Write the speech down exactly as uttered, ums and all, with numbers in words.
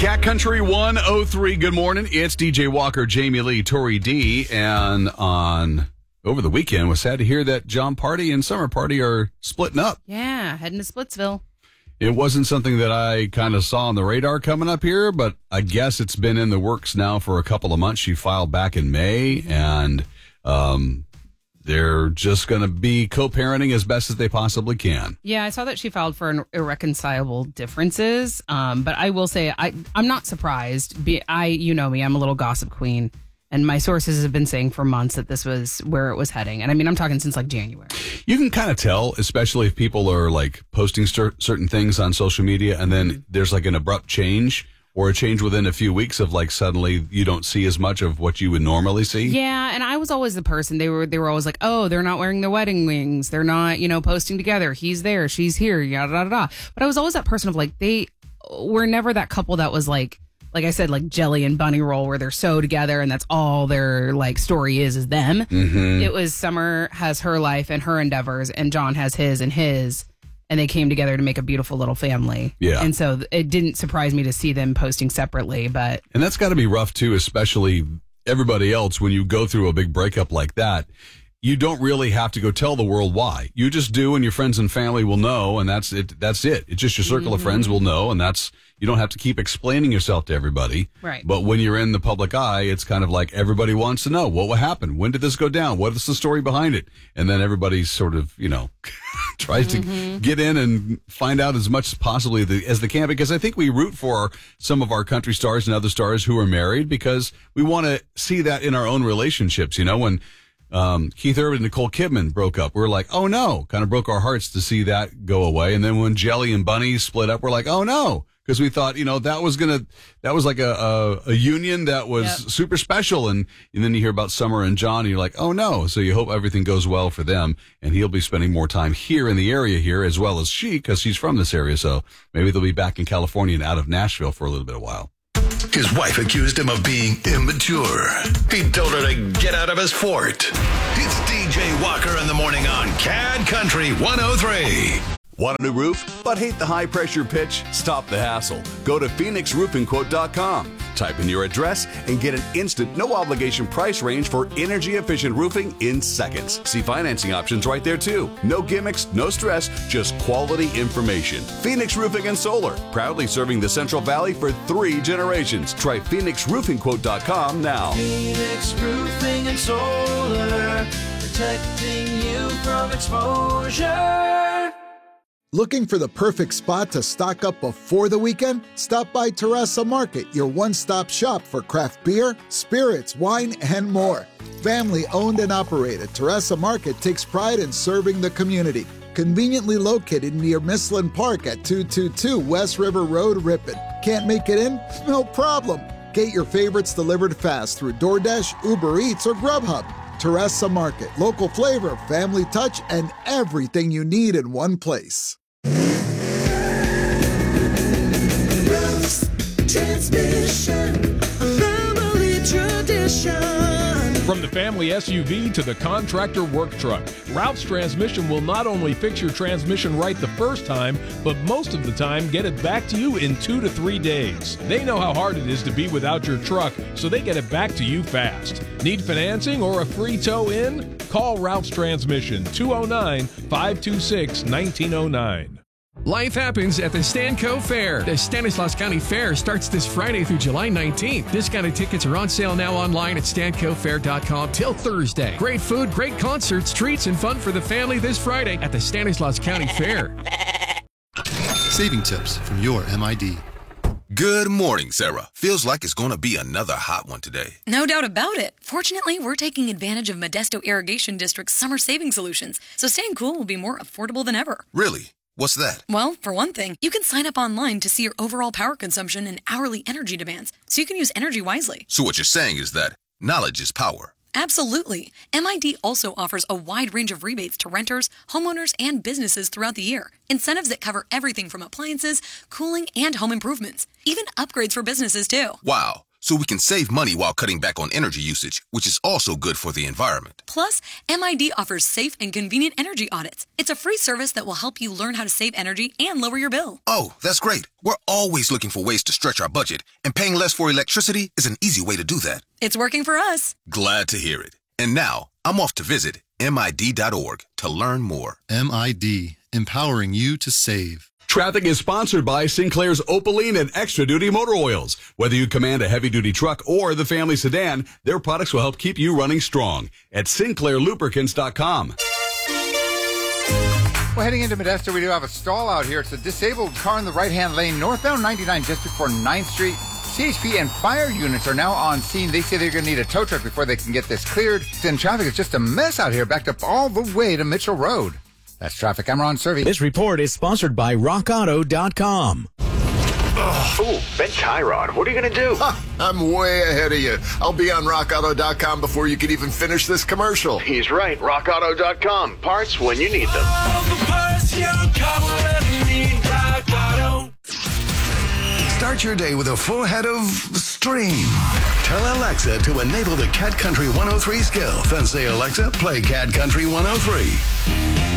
Cat Country one oh three, good morning. It's D J Walker, Jamie Lee, Tori D. And on over the weekend, was sad to hear that John Party and Summer Party are splitting up. Yeah, heading to Splitsville. It wasn't something that I kind of saw on the radar coming up here, but I guess it's been in the works now for a couple of months. She filed back in May, and um, they're just going to be co-parenting as best as they possibly can. Yeah, I saw that she filed for an irreconcilable differences, um, but I will say I, I'm not surprised. Be, I, you know me, I'm a little gossip queen, and my sources have been saying for months that this was where it was heading. And I mean, I'm talking since like January. You can kind of tell, especially if people are like posting cer- certain things on social media, and then mm-hmm. there's like an abrupt change. Or a change within a few weeks of like suddenly you don't see as much of what you would normally see. Yeah, and I was always the person they were they were always like, oh, they're not wearing their wedding rings, they're not, you know, posting together. He's there, she's here, yada yada yada. But I was always that person of like they were never that couple that was like like I said, like Jelly and Bunny Roll, where they're so together and that's all their like story is is them. Mm-hmm. It was Summer has her life and her endeavors, and John has his and his. And they came together to make a beautiful little family. Yeah. And so it didn't surprise me to see them posting separately, but. And that's got to be rough too, especially everybody else. When you go through a big breakup like that, you don't really have to go tell the world why. You just do, and your friends and family will know, and that's it. That's it. It's just your circle mm-hmm. of friends will know, and that's, you don't have to keep explaining yourself to everybody. Right. But when you're in the public eye, it's kind of like everybody wants to know what will happen. When did this go down? What is the story behind it? And then everybody sort of, you know, tries to mm-hmm. get in and find out as much as possibly the, as they can, because I think we root for some of our country stars and other stars who are married because we want to see that in our own relationships. You know, when um, Keith Urban and Nicole Kidman broke up, we're like, oh no, kind of broke our hearts to see that go away. And then when Jelly and Bunny split up, we're like, oh no. Because we thought, you know, that was gonna, that was like a a, a union that was yep. super special, and, and then you hear about Summer and John, and you're like, oh no! So you hope everything goes well for them, and he'll be spending more time here in the area here, as well as she, because she's from this area. So maybe they'll be back in California and out of Nashville for a little bit of a while. His wife accused him of being immature. He told her to get out of his fort. It's D J Walker in the morning on Cat Country one oh three. Want a new roof, but hate the high-pressure pitch? Stop the hassle. Go to phoenix roofing quote dot com. Type in your address and get an instant, no-obligation price range for energy-efficient roofing in seconds. See financing options right there, too. No gimmicks, no stress, just quality information. Phoenix Roofing and Solar, proudly serving the Central Valley for three generations. Try phoenix roofing quote dot com now. Phoenix Roofing and Solar, protecting you from exposure. Looking for the perfect spot to stock up before the weekend? Stop by Terraza Market, your one-stop shop for craft beer, spirits, wine, and more. Family-owned and operated, Terraza Market takes pride in serving the community. Conveniently located near Mislin Park at two twenty-two West River Road, Ripon. Can't make it in? No problem. Get your favorites delivered fast through DoorDash, Uber Eats, or Grubhub. Terraza Market, local flavor, family touch, and everything you need in one place. Transmission, family tradition. From the family S U V to the contractor work truck, Ralph's Transmission will not only fix your transmission right the first time, but most of the time get it back to you in two to three days. They know how hard it is to be without your truck, so they get it back to you fast. Need financing or a free tow in? Call Ralph's Transmission, two oh nine, five two six, nineteen oh nine. Life happens at the Stanco Fair. The Stanislaus County Fair starts this Friday through July nineteenth. Discounted tickets are on sale now online at stanco fair dot com till Thursday. Great food, great concerts, treats, and fun for the family this Friday at the Stanislaus County Fair. Saving tips from your M I D. Good morning, Sarah. Feels like it's going to be another hot one today. No doubt about it. Fortunately, we're taking advantage of Modesto Irrigation District's summer saving solutions, so staying cool will be more affordable than ever. Really? What's that? Well, for one thing, you can sign up online to see your overall power consumption and hourly energy demands, so you can use energy wisely. So what you're saying is that knowledge is power. Absolutely. M I D also offers a wide range of rebates to renters, homeowners, and businesses throughout the year. Incentives that cover everything from appliances, cooling, and home improvements. Even upgrades for businesses, too. Wow. so we can save money while cutting back on energy usage, which is also good for the environment. Plus, M I D offers safe and convenient energy audits. It's a free service that will help you learn how to save energy and lower your bill. Oh, that's great. We're always looking for ways to stretch our budget, and paying less for electricity is an easy way to do that. It's working for us. Glad to hear it. And now, I'm off to visit M I D dot org to learn more. M I D, empowering you to save. Traffic is sponsored by Sinclair's Opaline and Extra Duty Motor Oils. Whether you command a heavy-duty truck or the family sedan, their products will help keep you running strong. At Sinclair Lubricants dot com. Well, heading into Modesto, we do have a stall out here. It's a disabled car in the right-hand lane, northbound ninety-nine, just before ninth Street. C H P and fire units are now on scene. They say they're going to need a tow truck before they can get this cleared. Then traffic is just a mess out here, backed up all the way to Mitchell Road. That's traffic. I'm Ron Servey. This report is sponsored by rock auto dot com. Oh, Ben Tyrod, what are you going to do? Huh, I'm way ahead of you. I'll be on rock auto dot com before you can even finish this commercial. He's right. rock auto dot com. Parts when you need them. All the parts your car will ever need. Rock Auto. Start your day with a full head of stream. Tell Alexa to enable the Cat Country one oh three skill. Then say, Alexa, play Cat Country one oh three.